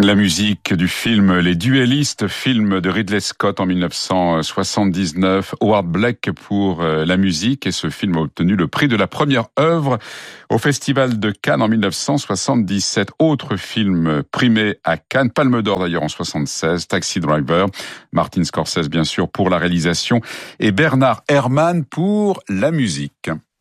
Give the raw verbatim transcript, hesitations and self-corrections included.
La musique du film Les Duellistes, film de Ridley Scott en mille neuf cent soixante-dix-neuf. Howard Blake pour la musique, et ce film a obtenu le prix de la première œuvre au Festival de Cannes en mille neuf cent soixante-dix-sept. Autre film primé à Cannes, Palme d'Or d'ailleurs en soixante-seize, Taxi Driver. Martin Scorsese bien sûr pour la réalisation et Bernard Herrmann pour la musique.